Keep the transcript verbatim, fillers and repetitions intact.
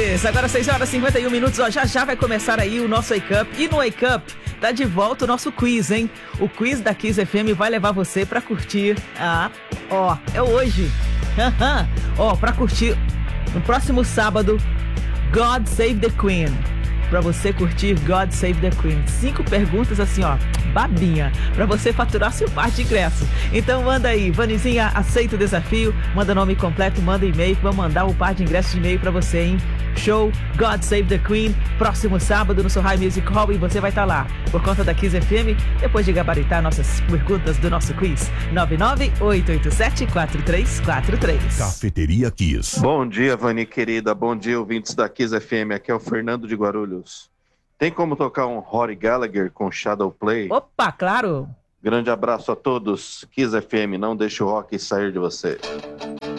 Kiss. Agora seis horas e cinquenta e um minutos, ó, já já vai começar aí o nosso Wake Up. E no Wake Up tá de volta o nosso quiz, hein? O quiz da Kiss F M vai levar você pra curtir. Ah, ó, é hoje. Ó, pra curtir no próximo sábado, God Save the Queen. Pra você curtir God Save the Queen. Cinco perguntas assim, ó, babinha, pra você faturar seu par de ingresso. Então manda aí, Vanizinha, aceita o desafio, manda nome completo, manda e-mail, que vamos mandar o par de ingressos de e-mail pra você, hein? Show God Save the Queen, próximo sábado no Sohai Music Hall, e você vai estar lá por conta da Kiss F M, depois de gabaritar nossas perguntas do nosso quiz. nove nove oito oito sete quatro três quatro três. Cafeteria Kiss. Bom dia, Vani querida, bom dia, ouvintes da Kiss F M, aqui é o Fernando de Guarulhos. Tem como tocar um Rory Gallagher com Shadow Play? Opa, claro! Grande abraço a todos. Kiss F M, não deixe o rock sair de você.